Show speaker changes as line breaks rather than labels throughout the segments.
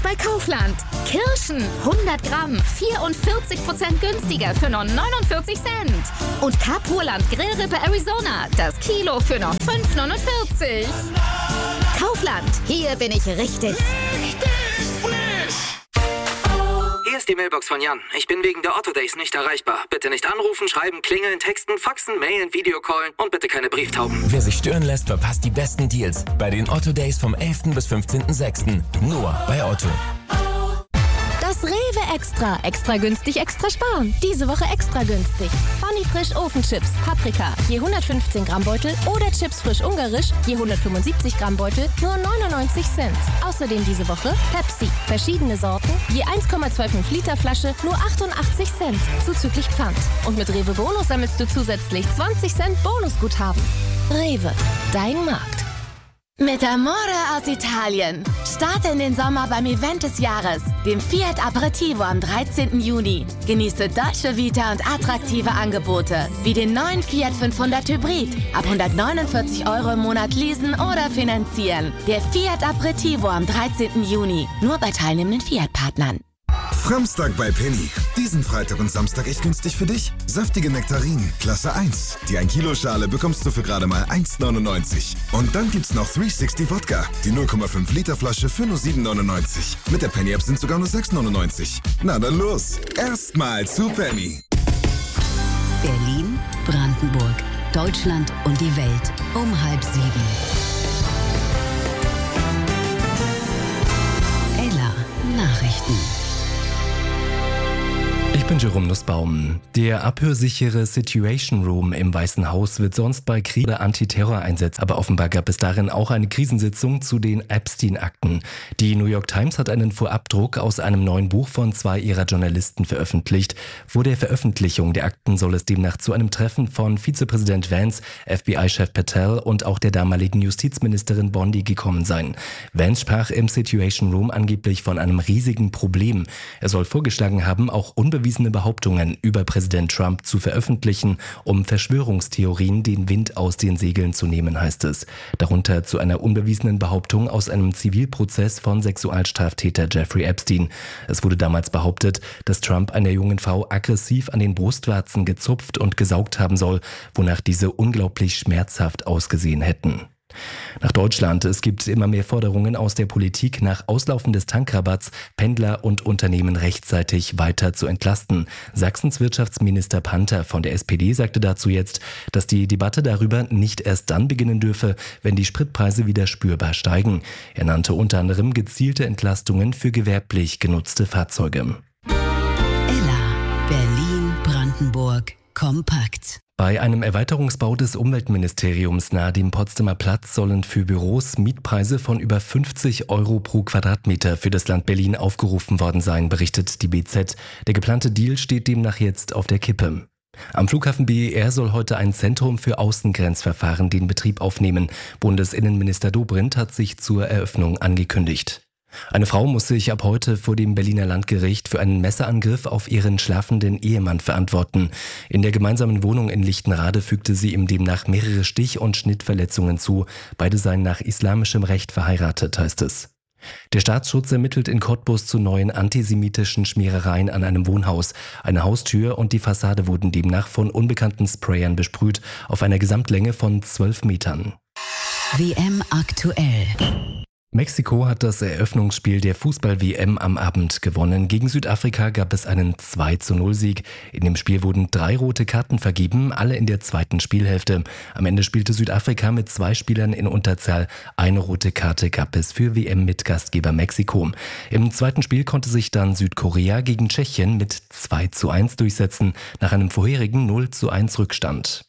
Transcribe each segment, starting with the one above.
bei Kaufland. Kirschen 100 Gramm 44% günstiger für nur 49 Cent. Und Kapurland Grillrippe Arizona, das Kilo für nur 5,49. Kaufland, hier bin ich richtig frisch.
Hier ist die Mailbox von Jan. Ich bin wegen der Otto Days nicht erreichbar. Bitte nicht anrufen, schreiben, klingeln, texten, faxen, mailen, Videocallen und bitte keine Brieftauben.
Wer sich stören lässt, verpasst die besten Deals bei den Otto Days vom 11. bis 15.06. Nur bei Otto.
Das Rewe Extra. Extra günstig, extra sparen. Diese Woche extra günstig. Funny Frisch Ofenchips, Paprika, je 115 Gramm Beutel oder Chips frisch ungarisch, je 175 Gramm Beutel, nur 99 Cent. Außerdem diese Woche Pepsi, verschiedene Sorten, je 1,25 Liter Flasche, nur 88 Cent, zuzüglich Pfand. Und mit Rewe Bonus sammelst du zusätzlich 20 Cent Bonusguthaben. Rewe, dein Markt.
Mit Amore aus Italien. Starte in den Sommer beim Event des Jahres, dem Fiat Aperitivo am 13. Juni. Genieße Dolce Vita und attraktive Angebote, wie den neuen Fiat 500 Hybrid. Ab 149 € im Monat leasen oder finanzieren. Der Fiat Aperitivo am 13. Juni. Nur bei teilnehmenden Fiat-Partnern.
Framstag bei Penny. Diesen Freitag und Samstag echt günstig für dich. Saftige Nektarinen, Klasse 1. Die 1 Kilo Schale bekommst du für gerade mal 1,99. Und dann gibt's noch 360 Wodka. Die 0,5 Liter Flasche für nur 7,99. Mit der Penny App sind sogar nur 6,99. Na dann los. Erstmal zu Penny.
Berlin, Brandenburg, Deutschland und die Welt um 6:30. Ella Nachrichten.
Ich bin Jerome Nussbaum. Der abhörsichere Situation Room im Weißen Haus wird sonst bei Krieg- oder Antiterror-Einsätzen. Aber offenbar gab es darin auch eine Krisensitzung zu den Epstein-Akten. Die New York Times hat einen Vorabdruck aus einem neuen Buch von 2 ihrer Journalisten veröffentlicht. Vor der Veröffentlichung der Akten soll es demnach zu einem Treffen von Vizepräsident Vance, FBI-Chef Patel und auch der damaligen Justizministerin Bondi gekommen sein. Vance sprach im Situation Room angeblich von einem riesigen Problem. Er soll vorgeschlagen haben, auch unbewiesene Behauptungen über Präsident Trump zu veröffentlichen, um Verschwörungstheorien den Wind aus den Segeln zu nehmen, heißt es. Darunter zu einer unbewiesenen Behauptung aus einem Zivilprozess von Sexualstraftäter Jeffrey Epstein. Es wurde damals behauptet, dass Trump einer jungen Frau aggressiv an den Brustwarzen gezupft und gesaugt haben soll, wonach diese unglaublich schmerzhaft ausgesehen hätten. Nach Deutschland. Es gibt immer mehr Forderungen aus der Politik, nach Auslaufen des Tankrabatts Pendler und Unternehmen rechtzeitig weiter zu entlasten. Sachsens Wirtschaftsminister Panther von der SPD sagte dazu jetzt, dass die Debatte darüber nicht erst dann beginnen dürfe, wenn die Spritpreise wieder spürbar steigen. Er nannte unter anderem gezielte Entlastungen für gewerblich genutzte Fahrzeuge.
Ella, Berlin, Brandenburg, kompakt.
Bei einem Erweiterungsbau des Umweltministeriums nahe dem Potsdamer Platz sollen für Büros Mietpreise von über 50 € pro Quadratmeter für das Land Berlin aufgerufen worden sein, berichtet die BZ. Der geplante Deal steht demnach jetzt auf der Kippe. Am Flughafen BER soll heute ein Zentrum für Außengrenzverfahren den Betrieb aufnehmen. Bundesinnenminister Dobrindt hat sich zur Eröffnung angekündigt. Eine Frau muss sich ab heute vor dem Berliner Landgericht für einen Messerangriff auf ihren schlafenden Ehemann verantworten. In der gemeinsamen Wohnung in Lichtenrade fügte sie ihm demnach mehrere Stich- und Schnittverletzungen zu. Beide seien nach islamischem Recht verheiratet, heißt es. Der Staatsschutz ermittelt in Cottbus zu neuen antisemitischen Schmierereien an einem Wohnhaus. Eine Haustür und die Fassade wurden demnach von unbekannten Sprayern besprüht, auf einer Gesamtlänge von 12 Metern.
WM aktuell.
Mexiko hat das Eröffnungsspiel der Fußball-WM am Abend gewonnen. Gegen Südafrika gab es einen 2:0-Sieg. In dem Spiel wurden 3 rote Karten vergeben, alle in der zweiten Spielhälfte. Am Ende spielte Südafrika mit 2 Spielern in Unterzahl. Eine rote Karte gab es für WM-Mitgastgeber Mexiko. Im zweiten Spiel konnte sich dann Südkorea gegen Tschechien mit 2:1 durchsetzen, nach einem vorherigen 0:1 Rückstand.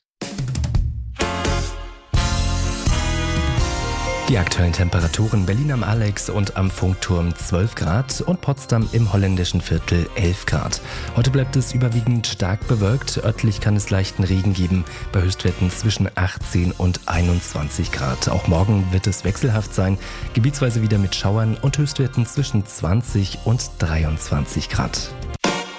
Die aktuellen Temperaturen: Berlin am Alex und am Funkturm 12 Grad und Potsdam im holländischen Viertel 11 Grad. Heute bleibt es überwiegend stark bewölkt. Örtlich kann es leichten Regen geben, bei Höchstwerten zwischen 18 und 21 Grad. Auch morgen wird es wechselhaft sein, gebietsweise wieder mit Schauern und Höchstwerten zwischen 20 und 23 Grad.